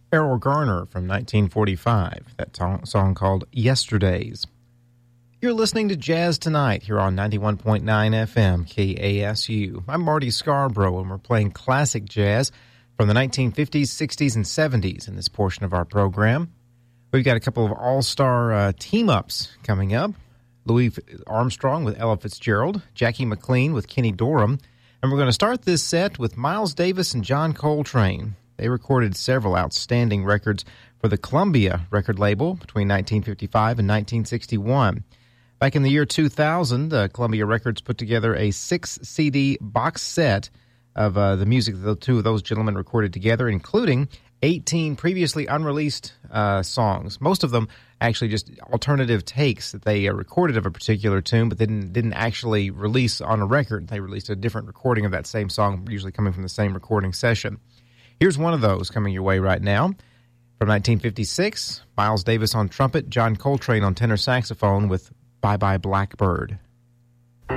Errol Garner from 1945, that song called Yesterdays. You're listening to Jazz Tonight here on 91.9 FM KASU. I'm Marty Scarborough, and we're playing classic jazz from the 1950s, 60s, and 70s in this portion of our program. We've got a couple of all-star team-ups coming up. Louis Armstrong with Ella Fitzgerald, Jackie McLean with Kenny Dorham, and we're going to start this set with Miles Davis and John Coltrane. They recorded several outstanding records for the Columbia record label between 1955 and 1961. Back in the year 2000, Columbia Records put together a 6-CD box set of the music that the two of those gentlemen recorded together, including 18 previously unreleased songs. Most of them actually just alternative takes that they recorded of a particular tune, but didn't actually release on a record. They released a different recording of that same song, usually coming from the same recording session. Here's one of those coming your way right now. From 1956, Miles Davis on trumpet, John Coltrane on tenor saxophone with Bye Bye Blackbird.